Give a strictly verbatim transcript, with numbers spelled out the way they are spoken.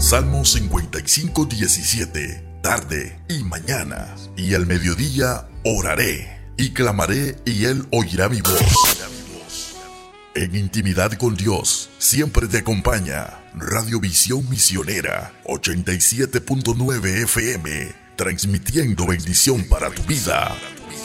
Salmo cincuenta y cinco, diecisiete. Tarde y mañana, y al mediodía oraré, y clamaré, y Él oirá mi voz. En intimidad con Dios, siempre te acompaña Radiovisión Misionera ochenta y siete punto nueve F M, transmitiendo bendición para tu vida.